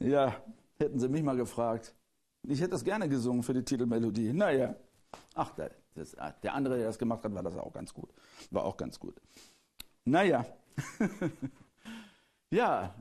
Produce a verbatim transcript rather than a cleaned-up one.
Ja, hätten Sie mich mal gefragt. Ich hätte das gerne gesungen für die Titelmelodie. Naja. Ach, der, das, der andere, der das gemacht hat, war das auch ganz gut. War auch ganz gut. Naja. Ja,